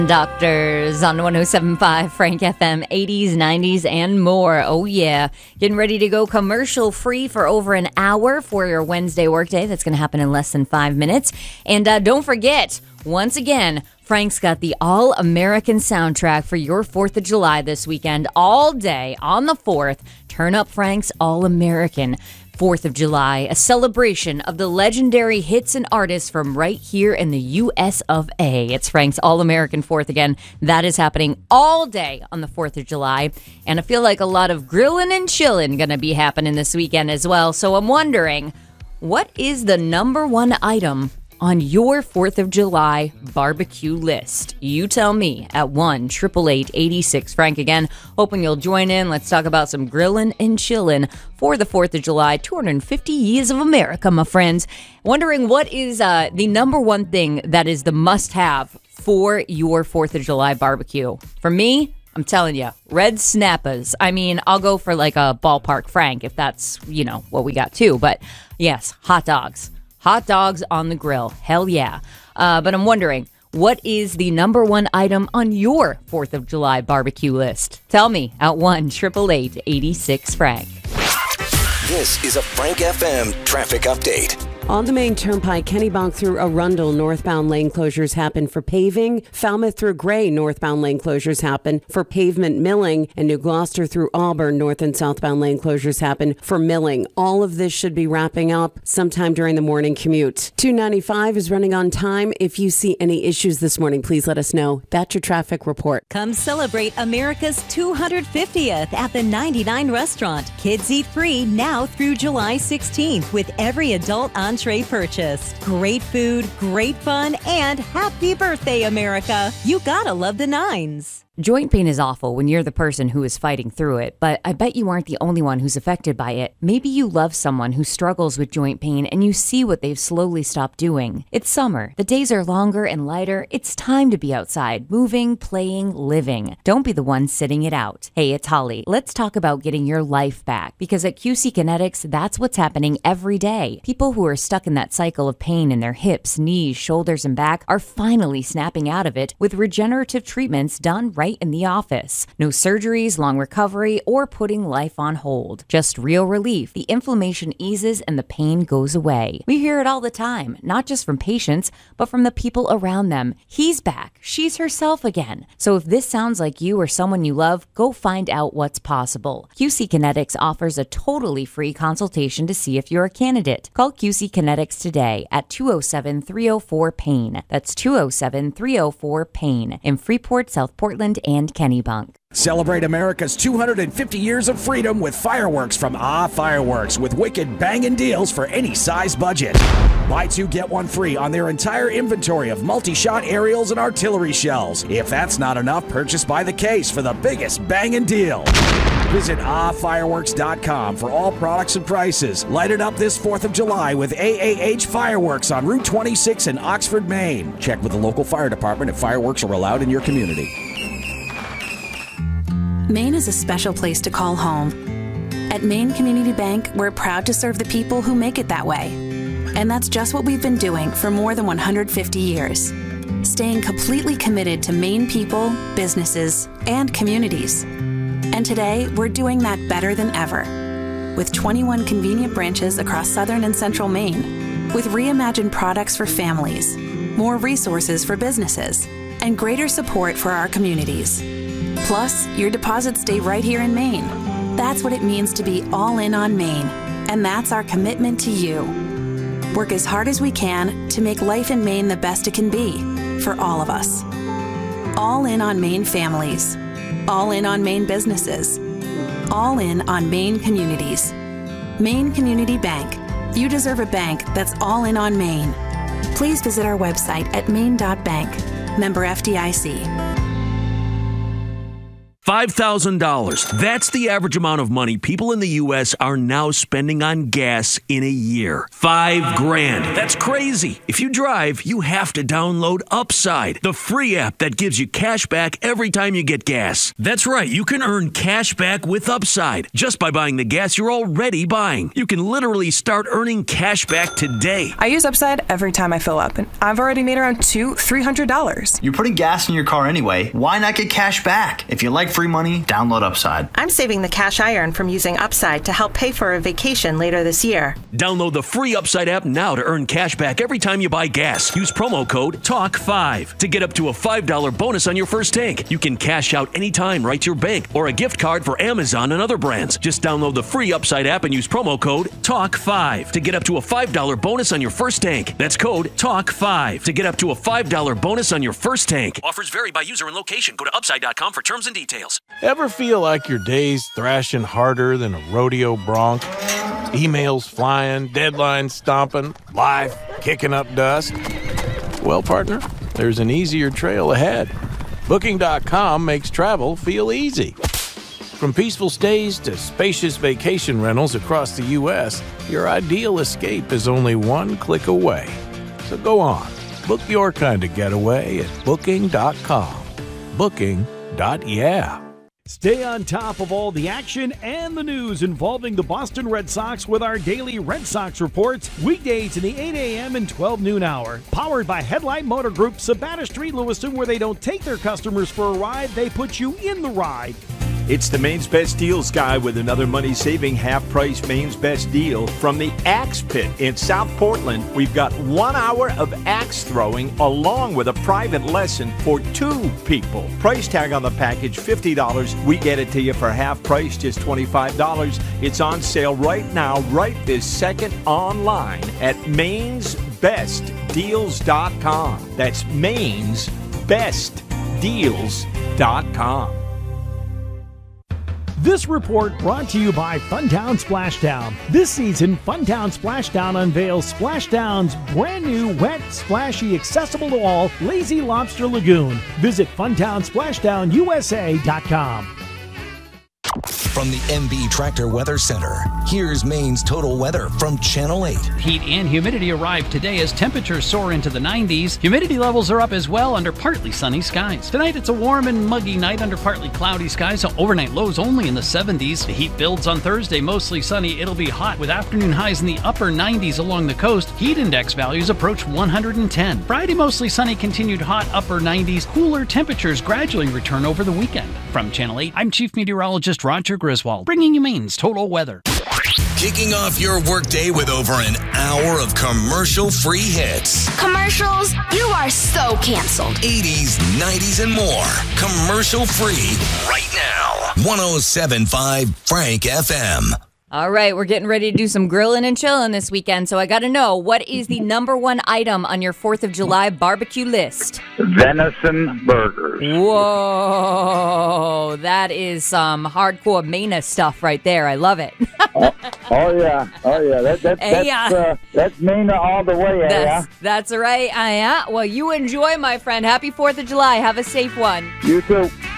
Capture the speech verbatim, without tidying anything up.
Doctors on one oh seven point five Frank F M, eighties, nineties, and more. Oh, yeah. Getting ready to go commercial free for over an hour for your Wednesday workday. That's going to happen in less than five minutes. And uh, don't forget, once again, Frank's got the All-American soundtrack for your fourth of July this weekend, all day on the fourth. Turn up Frank's All-American fourth of July, a celebration of the legendary hits and artists from right here in the U S of A. It's Frank's All-American fourth again. That is happening all day on the fourth of July. And I feel like a lot of grilling and chilling going to be happening this weekend as well. So I'm wondering, what is the number one item on your fourth of July barbecue list? You tell me at one eight eight eight, eight six Frank. Again, hoping you'll join in. Let's talk about some grilling and chilling for the fourth of July, two hundred fifty years of America, my friends. Wondering what is uh, the number one thing that is the must-have for your fourth of July barbecue? For me, I'm telling you, red snappers. I mean, I'll go for like a ballpark Frank if that's, you know, what we got too. But yes, hot dogs. Hot dogs on the grill. Hell yeah. Uh, but I'm wondering, what is the number one item on your fourth of July barbecue list? Tell me at one eight eight eight, eight six Frank. This is a Frank F M traffic update. On the main turnpike, Kennebunk through Arundel, northbound lane closures happen for paving. Falmouth through Gray, northbound lane closures happen for pavement milling. And New Gloucester through Auburn, north and southbound lane closures happen for milling. All of this should be wrapping up sometime during the morning commute. two ninety-five is running on time. If you see any issues this morning, please let us know. That's your traffic report. Come celebrate America's two hundred fiftieth at the ninety-nine Restaurant. Kids eat free now through July sixteenth with every adult entree purchased. Great food, great fun, and happy birthday, America. You gotta love the nines. Joint pain is awful when you're the person who is fighting through it, but I bet you aren't the only one who's affected by it. Maybe you love someone who struggles with joint pain and you see what they've slowly stopped doing. It's summer. The days are longer and lighter. It's time to be outside, moving, playing, living. Don't be the one sitting it out. Hey, it's Holly. Let's talk about getting your life back, because at Q C Kinetics, that's what's happening every day. People who are stuck in that cycle of pain in their hips, knees, shoulders, and back are finally snapping out of it with regenerative treatments done right in the office. No surgeries, long recovery, or putting life on hold. Just real relief. The inflammation eases and the pain goes away. We hear it all the time, not just from patients, but from the people around them. He's back. She's herself again. So if this sounds like you or someone you love, go find out what's possible. Q C Kinetics offers a totally free consultation to see if you're a candidate. Call Q C Kinetics today at two oh seven, three oh four, PAIN. That's two oh seven, three oh four, PAIN in Freeport, South Portland, and Kennebunk. Celebrate America's two hundred fifty years of freedom with fireworks from Ah Fireworks, with wicked banging deals for any size budget. Buy two, get one free on their entire inventory of multi-shot aerials and artillery shells. If that's not enough, purchase by the case for the biggest banging deal. Visit ah fireworks dot com for all products and prices. Light it up this fourth of July with A A H Fireworks on Route twenty-six in Oxford, Maine. Check with the local fire department if fireworks are allowed in your community. Maine is a special place to call home. At Maine Community Bank, we're proud to serve the people who make it that way. And that's just what we've been doing for more than one hundred fifty years. Staying completely committed to Maine people, businesses, and communities. And today, we're doing that better than ever. With twenty-one convenient branches across southern and central Maine, with reimagined products for families, more resources for businesses, and greater support for our communities. Plus, your deposits stay right here in Maine. That's what it means to be all in on Maine, and that's our commitment to you. Work as hard as we can to make life in Maine the best it can be for all of us. All in on Maine families. All in on Maine businesses. All in on Maine communities. Maine Community Bank. You deserve a bank that's all in on Maine. Please visit our website at maine dot bank. Member F D I C. five thousand dollars. That's the average amount of money people in the U S are now spending on gas in a year. Five grand. That's crazy. If you drive, you have to download Upside, the free app that gives you cash back every time you get gas. That's right. You can earn cash back with Upside just by buying the gas you're already buying. You can literally start earning cash back today. I use Upside every time I fill up, and I've already made around two, three hundred dollars. You're putting gas in your car anyway. Why not get cash back? If you like free money, download Upside. I'm saving the cash I earn from using Upside to help pay for a vacation later this year. Download the free Upside app now to earn cash back every time you buy gas. Use promo code talk five to get up to a five dollars bonus on your first tank. You can cash out anytime right to your bank or a gift card for Amazon and other brands. Just download the free Upside app and use promo code talk five to get up to a five dollars bonus on your first tank. That's code talk five to get up to a five dollars bonus on your first tank. Offers vary by user and location. Go to upside dot com for terms and details. Ever feel like your day's thrashing harder than a rodeo bronc? Emails flying, deadlines stomping, life kicking up dust? Well, partner, there's an easier trail ahead. Booking dot com makes travel feel easy. From peaceful stays to spacious vacation rentals across the U S, your ideal escape is only one click away. So go on, book your kind of getaway at booking dot com. Booking. Yeah. Stay on top of all the action and the news involving the Boston Red Sox with our daily Red Sox reports, weekdays in the eight a.m. and twelve noon hour. Powered by Headlight Motor Group, Sabata Street, Lewiston, where they don't take their customers for a ride, they put you in the ride. It's the Maine's Best Deals guy with another money-saving half-price Maine's Best Deal from the Axe Pit in South Portland. We've got one hour of axe throwing along with a private lesson for two people. Price tag on the package, fifty dollars. We get it to you for half price, just twenty-five dollars. It's on sale right now, right this second, online at mains best deals dot com. That's mains best deals dot com. This report brought to you by Funtown Splashdown. This season, Funtown Splashdown unveils Splashdown's brand new, wet, splashy, accessible to all Lazy Lobster Lagoon. Visit funtown splashdown u s a dot com. From the M B Tractor Weather Center, here's Maine's total weather from Channel eight. Heat and humidity arrive today as temperatures soar into the nineties. Humidity levels are up as well under partly sunny skies. Tonight it's a warm and muggy night under partly cloudy skies, so overnight lows only in the seventies. The heat builds on Thursday, mostly sunny. It'll be hot with afternoon highs in the upper nineties along the coast. Heat index values approach one hundred ten. Friday, mostly sunny, continued hot upper nineties. Cooler temperatures gradually return over the weekend. From Channel eight, I'm Chief Meteorologist Roger Griswold, bringing you Maine's total weather. Kicking off your workday with over an hour of commercial-free hits. Commercials? You are so canceled. eighties, nineties, and more. Commercial-free right now. one oh seven point five Frank F M. All right, we're getting ready to do some grilling and chilling this weekend, so I got to know, what is the number one item on your fourth of July barbecue list? Venison burgers. Whoa, that is some hardcore Maine stuff right there. I love it. oh, oh, yeah. Oh, yeah. That, that, hey, that's, uh, uh, that's Maine all the way, that's, yeah? That's right, uh, yeah. Well, you enjoy, my friend. Happy fourth of July. Have a safe one. You too.